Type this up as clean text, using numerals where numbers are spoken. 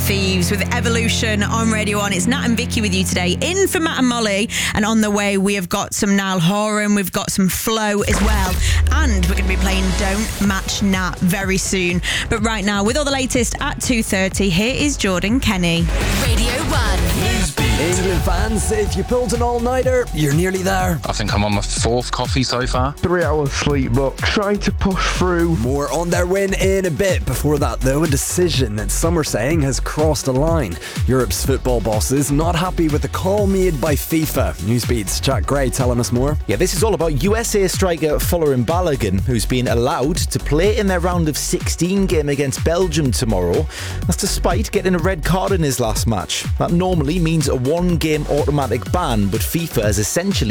Thieves with Evolution on Radio 1. It's Nat and Vicky with you today. In for Matt and Molly. And on the way, we have got some Niall Horan. We've got some Flo as well. And we're going to be playing Don't Match Nat very soon. But right now, with all the latest at 2:30, here is Jordan Kenny. Radio 1. England fans, if you pulled an all-nighter, you're nearly there. I think I'm on my 4th coffee so far. 3 hours sleep, but trying to push through. More on their win in a bit. Before that, though, a decision that some are saying has crossed a line. Europe's football bosses not happy with the call made by FIFA. Newsbeat's Jack Gray telling us more. Yeah, this is all about USA striker Folarin Balogun, who's been allowed to play in their round of 16 game against Belgium tomorrow. That's despite getting a red card in his last match. That normally means a 1-game automatic ban, but FIFA has essentially